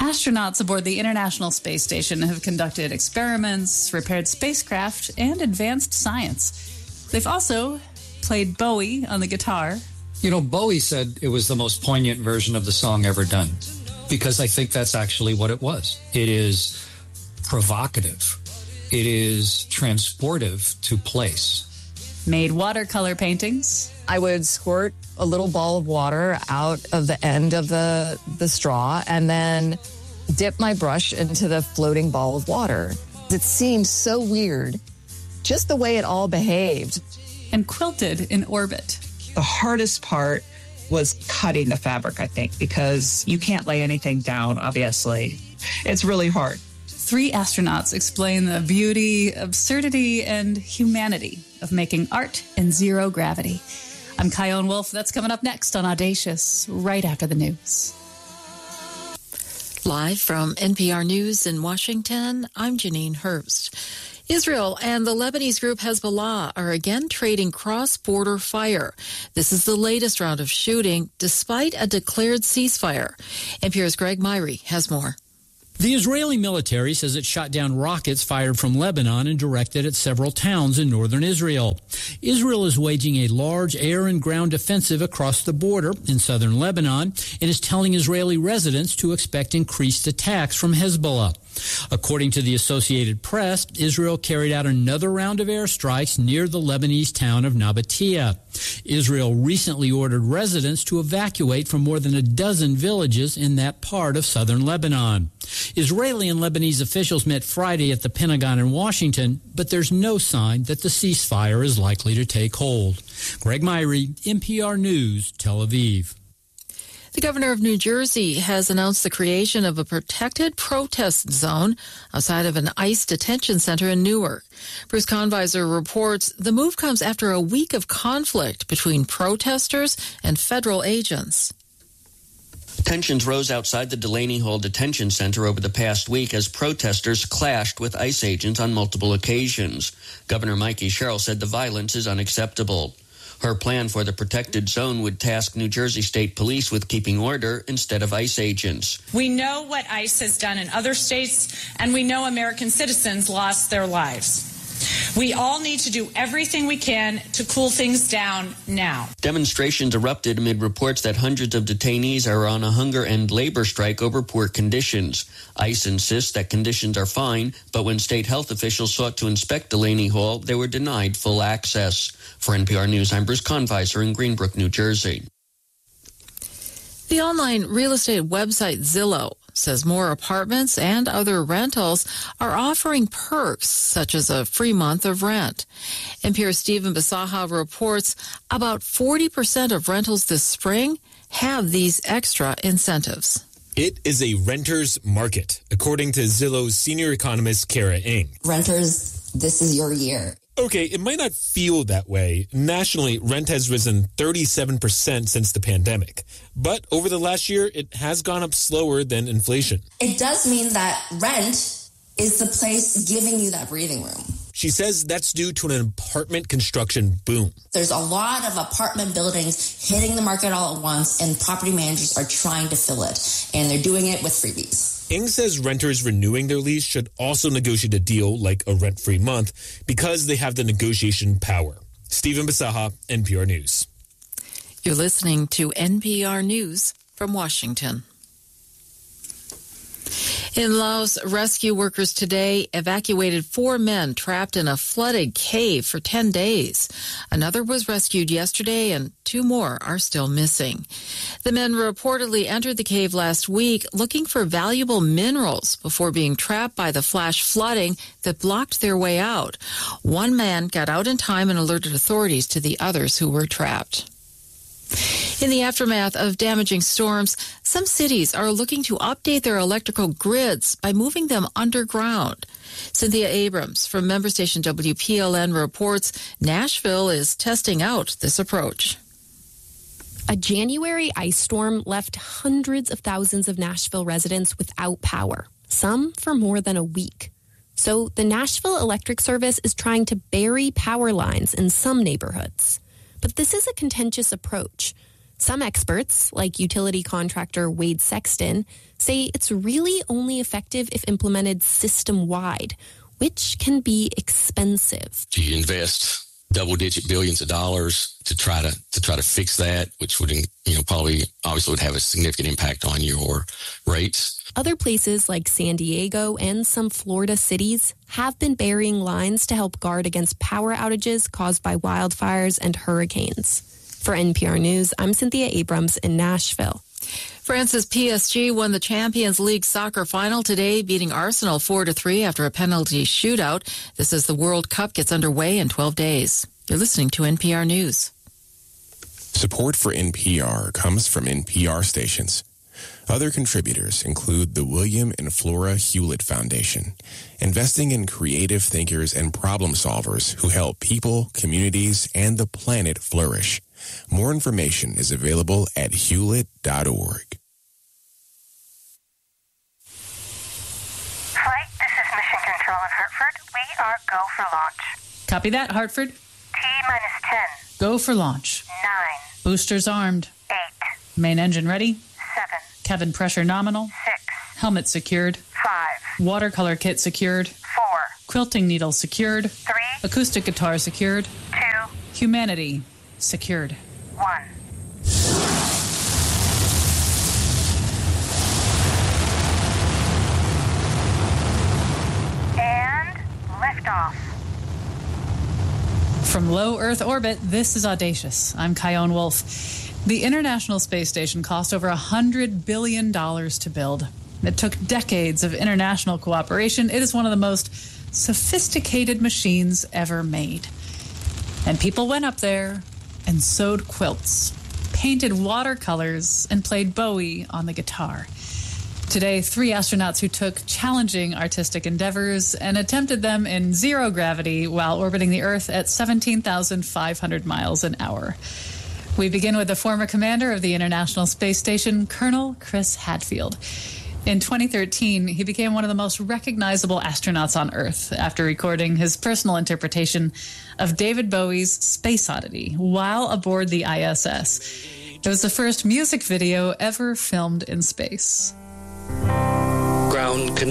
Astronauts aboard the International Space Station have conducted experiments, repaired spacecraft, and advanced science. They've also played Bowie on the guitar. You know, Bowie said it was the most poignant version of the song ever done, because I think that's actually what it was. It is provocative. It is transportive to place. Made watercolor paintings. I would squirt a little ball of water out of the end of the straw and then dip my brush into the floating ball of water. It seemed so weird, just the way it all behaved. And quilted in orbit. The hardest part was cutting the fabric, I think, because you can't lay anything down, obviously. It's really hard. 3 astronauts explain the beauty, absurdity, and humanity of making art in zero gravity. I'm Kyone Wolf. That's coming up next on Audacious, right after the news. Live from NPR News in Washington, I'm Janine Hurst. Israel and the Lebanese group Hezbollah are again trading cross-border fire. This is the latest round of shooting, despite a declared ceasefire. NPR's Greg Myrie has more. The Israeli military says it shot down rockets fired from Lebanon and directed at several towns in northern Israel. Israel is waging a large air and ground offensive across the border in southern Lebanon and is telling Israeli residents to expect increased attacks from Hezbollah. According to the Associated Press, Israel carried out another round of airstrikes near the Lebanese town of Nabatea. Israel recently ordered residents to evacuate from more than a dozen villages in that part of southern Lebanon. Israeli and Lebanese officials met Friday at the Pentagon in Washington, but there's no sign that the ceasefire is likely to take hold. Greg Myrie, NPR News, Tel Aviv. The governor of New Jersey has announced the creation of a protected protest zone outside of an ICE detention center in Newark. Bruce Conviser reports the move comes after a week of conflict between protesters and federal agents. Tensions rose outside the Delaney Hall Detention Center over the past week as protesters clashed with ICE agents on multiple occasions. Governor Mikey Sherrill said the violence is unacceptable. Her plan for the protected zone would task New Jersey State Police with keeping order instead of ICE agents. We know what ICE has done in other states, and we know American citizens lost their lives. We all need to do everything we can to cool things down now. Demonstrations erupted amid reports that hundreds of detainees are on a hunger and labor strike over poor conditions. ICE insists that conditions are fine, but when state health officials sought to inspect Delaney Hall, they were denied full access. For NPR News, I'm Bruce Conviser in Greenbrook, New Jersey. The online real estate website Zillow says more apartments and other rentals are offering perks such as a free month of rent. NPR's Stephen Bisaha reports about 40% of rentals this spring have these extra incentives. It is a renter's market, according to Zillow's senior economist Kara Ng. Renters, this is your year. Okay, it might not feel that way. Nationally, rent has risen 37% since the pandemic. But over the last year, it has gone up slower than inflation. It does mean that rent is the place giving you that breathing room. She says that's due to an apartment construction boom. There's a lot of apartment buildings hitting the market all at once, and property managers are trying to fill it, and they're doing it with freebies. Ng says renters renewing their lease should also negotiate a deal like a rent-free month because they have the negotiation power. Stephen Bisaha, NPR News. You're listening to NPR News from Washington. In Laos, rescue workers today evacuated 4 men trapped in a flooded cave for 10 days. Another was rescued yesterday, and 2 more are still missing. The men reportedly entered the cave last week looking for valuable minerals before being trapped by the flash flooding that blocked their way out. 1 man got out in time and alerted authorities to the others who were trapped. In the aftermath of damaging storms, some cities are looking to update their electrical grids by moving them underground. Cynthia Abrams from member station WPLN reports Nashville is testing out this approach. A January ice storm left hundreds of thousands of Nashville residents without power, some for more than a week. So the Nashville Electric Service is trying to bury power lines in some neighborhoods. But this is a contentious approach. Some experts, like utility contractor Wade Sexton, say it's really only effective if implemented system-wide, which can be expensive. You invest double-digit billions of dollars to try to fix that, which would, probably obviously would have a significant impact on your rates. Other places like San Diego and some Florida cities have been burying lines to help guard against power outages caused by wildfires and hurricanes. For NPR News, I'm Cynthia Abrams in Nashville. France's PSG won the Champions League soccer final today, beating Arsenal 4-3 after a penalty shootout. This as the World Cup gets underway in 12 days. You're listening to NPR News. Support for NPR comes from NPR stations. Other contributors include the William and Flora Hewlett Foundation, investing in creative thinkers and problem solvers who help people, communities, and the planet flourish. More information is available at hewlett.org. Flight, this is Mission Control in Hartford. We are go for launch. Copy that, Hartford. T-minus 10. Go for launch. 9. Boosters armed. 8. Main engine ready. 7. Cabin pressure nominal. 6. Helmet secured. 5. Watercolor kit secured. 4. Quilting needle secured. 3. Acoustic guitar secured. 2. Humanity secured. 1. And liftoff. From low Earth orbit, this is Audacious. I'm Kyone Wolf. The International Space Station cost over $100 billion to build. It took decades of international cooperation. It is one of the most sophisticated machines ever made. And people went up there and sewed quilts, painted watercolors, and played Bowie on the guitar. Today, 3 astronauts who took challenging artistic endeavors and attempted them in zero gravity while orbiting the Earth at 17,500 miles an hour. We begin with the former commander of the International Space Station, Colonel Chris Hadfield. In 2013, he became one of the most recognizable astronauts on Earth after recording his personal interpretation of David Bowie's Space Oddity while aboard the ISS. It was the first music video ever filmed in space. Ground